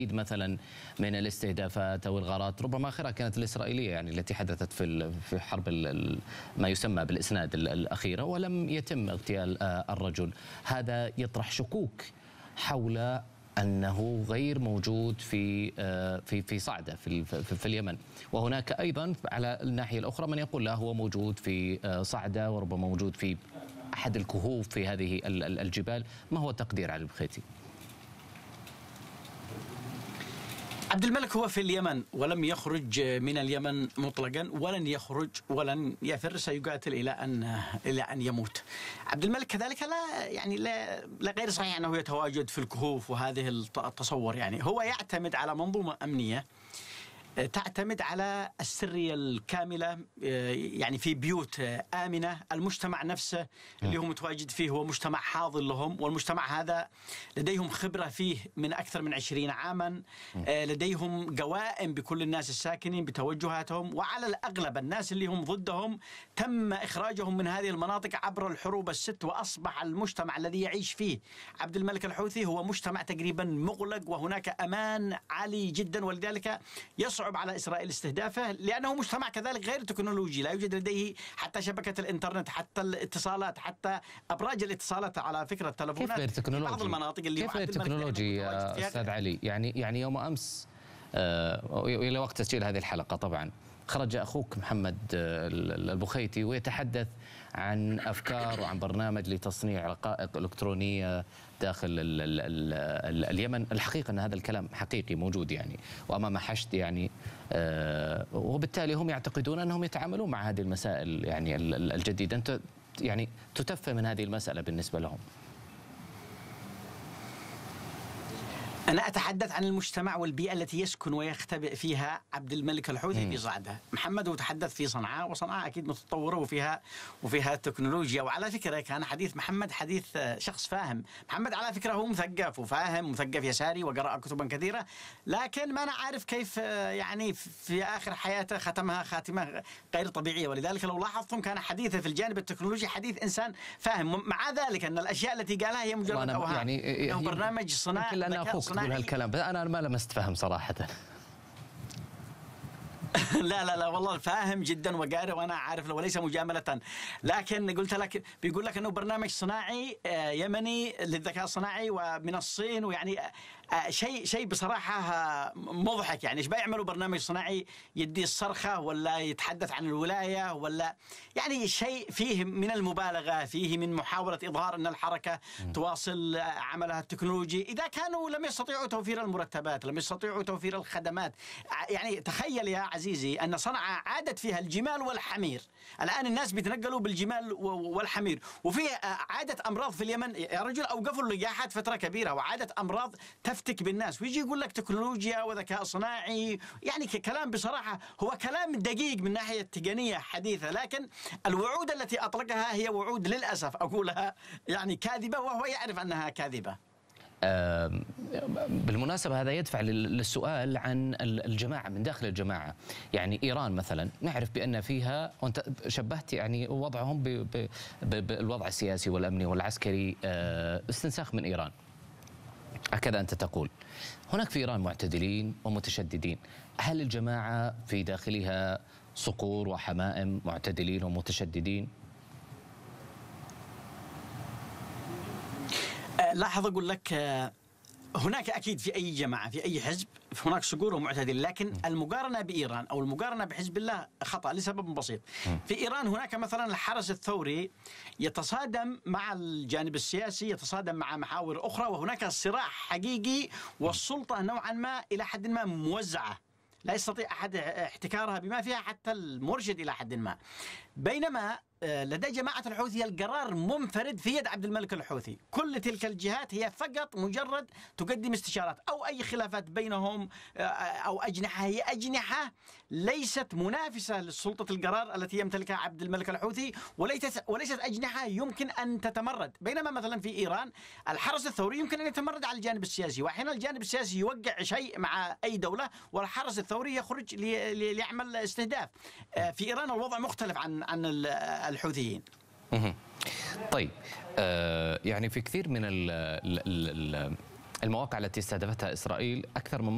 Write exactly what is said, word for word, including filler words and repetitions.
مثلا من الاستهدافات او الغارات، ربما اخرها كانت الاسرائيليه يعني التي حدثت في في حرب ما يسمى بالاسناد الاخيره، ولم يتم اغتيال الرجل. هذا يطرح شكوك حول انه غير موجود في في في صعده في في اليمن، وهناك ايضا على الناحيه الاخرى من يقول لا هو موجود في صعده وربما موجود في احد الكهوف في هذه الجبال. ما هو التقدير على البخيتي؟ عبد الملك هو في اليمن ولم يخرج من اليمن مطلقا، ولن يخرج ولن يفر، سيقاتل الى ان الى ان يموت. عبد الملك كذلك لا يعني لا, لا غير صحيح انه يتواجد في الكهوف وهذه التصور، يعني هو يعتمد على منظومه امنيه تعتمد على السرية الكاملة، يعني في بيوت آمنة. المجتمع نفسه اللي هو متواجد فيه هو مجتمع حاضر لهم، والمجتمع هذا لديهم خبرة فيه من أكثر من عشرين عاما، لديهم قوائم بكل الناس الساكنين بتوجهاتهم، وعلى الأغلب الناس اللي هم ضدهم تم إخراجهم من هذه المناطق عبر الحروب الست، وأصبح المجتمع الذي يعيش فيه عبد الملك الحوثي هو مجتمع تقريبا مغلق، وهناك أمان عالي جدا، ولذلك يصعب صعب على إسرائيل استهدافه، لأنه مجتمع كذلك غير تكنولوجي، لا يوجد لديه حتى شبكة الإنترنت، حتى الاتصالات، حتى أبراج الاتصالات على فكرة التلفونات. كيف غير تكنولوجي؟ بعض المناطق اللي كيف غير تكنولوجي يا أستاذ علي؟ يعني يعني يوم أمس آه إلى وقت تسجيل هذه الحلقة طبعا خرج أخوك محمد البخيتي ويتحدث عن أفكار وعن برنامج لتصنيع رقائق إلكترونية داخل ال ال ال اليمن. الحقيقة أن هذا الكلام حقيقي موجود يعني وأمام حشد يعني، آه وبالتالي هم يعتقدون أنهم يتعاملون مع هذه المسائل يعني الجديدة. أنت يعني تتفهم من هذه المسألة بالنسبة لهم؟ أنا أتحدث عن المجتمع والبيئة التي يسكن ويختبئ فيها عبد الملك الحوثي في صعدة. محمد هو تحدث في صنعاء، وصنعاء أكيد متطورة وفيها وفيها تكنولوجيا، وعلى فكرة كان حديث محمد حديث شخص فاهم. محمد على فكرة هو مثقف وفاهم، مثقف يساري وقرأ كتبا كثيرة، لكن ما أنا عارف كيف يعني في آخر حياته ختمها خاتمة غير طبيعية، ولذلك لو لاحظتم كان حديثه في الجانب التكنولوجي حديث إنسان فاهم، مع ذلك أن الأشياء التي قالها هي مجرد أوهام. يعني برنامج صناعي تقول هالكلام، بس انا ما لمست فهم صراحه. لا لا لا والله فاهم جدا وقارئ وانا عارف له وليس مجامله، لكن قلت لك بيقول لك انه برنامج صناعي يمني للذكاء الصناعي ومن الصين، ويعني شيء شيء بصراحه مضحك. يعني ايش بيعملوا برنامج صناعي يدي الصرخه ولا يتحدث عن الولايه، ولا يعني شيء فيه من المبالغه، فيه من محاوله اظهار ان الحركه تواصل عملها التكنولوجي. اذا كانوا لم يستطيعوا توفير المرتبات، لم يستطيعوا توفير الخدمات، يعني تخيل يا عزيزي أن صنعاء عادت فيها الجمال والحمير، الآن الناس بيتنقلوا بالجمال والحمير، وفي عادة أمراض في اليمن يا رجل، أوقفوا اللقاحات فترة كبيرة وعادة أمراض تفتك بالناس، ويجي يقول لك تكنولوجيا وذكاء صناعي، يعني كلام بصراحة هو كلام دقيق من ناحية تقنية حديثة، لكن الوعود التي أطلقها هي وعود للأسف أقولها يعني كاذبة، وهو يعرف أنها كاذبة. بالمناسبة هذا يدفع للسؤال عن الجماعة من داخل الجماعة. يعني إيران مثلا نعرف بأن فيها، وأنت شبهت يعني وضعهم بالوضع السياسي والأمني والعسكري، استنساخ من إيران، هكذا أنت تقول. هناك في إيران معتدلين ومتشددين، هل الجماعة في داخلها صقور وحمائم معتدلين ومتشددين؟ لاحظ أقول لك هناك أكيد في أي جماعة في أي حزب هناك صقور ومعتدل، لكن المقارنة بإيران أو المقارنة بحزب الله خطأ لسبب بسيط. في إيران هناك مثلا الحرس الثوري يتصادم مع الجانب السياسي، يتصادم مع محاور أخرى، وهناك صراع حقيقي، والسلطة نوعا ما إلى حد ما موزعة، لا يستطيع أحد احتكارها بما فيها حتى المرشد إلى حد ما. بينما لدى جماعة الحوثي القرار منفرد في يد عبد الملك الحوثي، كل تلك الجهات هي فقط مجرد تقدم استشارات، أو أي خلافات بينهم أو أجنحة هي أجنحة ليست منافسة لسلطة القرار التي يمتلكها عبد الملك الحوثي، وليست وليست أجنحة يمكن أن تتمرد. بينما مثلا في إيران الحرس الثوري يمكن أن يتمرد على الجانب السياسي، وأحيانا الجانب السياسي يوقع شيء مع أي دولة والحرس الثوري يخرج ليعمل استهداف. في إيران الوضع مختلف عن عن الحوثيين. طيب آه يعني في كثير من المواقع التي استهدفتها إسرائيل أكثر من